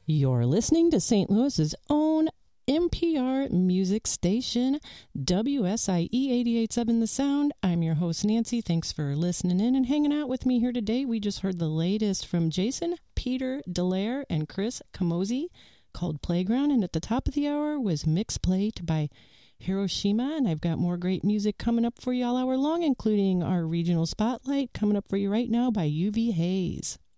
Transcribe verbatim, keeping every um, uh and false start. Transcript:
You're listening to Saint Louis's own N P R music station, W S I E eighty-eight point seven The Sound. I'm your host, Nancy. Thanks for listening in and hanging out with me here today. We just heard the latest from Jason, Peter Dallaire, and Chris Camozzi called Playground. And at the top of the hour was Mix Plate by Hiroshima. And I've got more great music coming up for you all hour long, including our regional spotlight coming up for you right now by U V Hayes.